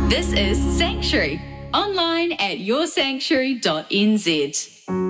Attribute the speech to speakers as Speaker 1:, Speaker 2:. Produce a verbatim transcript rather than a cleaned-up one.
Speaker 1: This is Sanctuary, online at your sanctuary dot n z.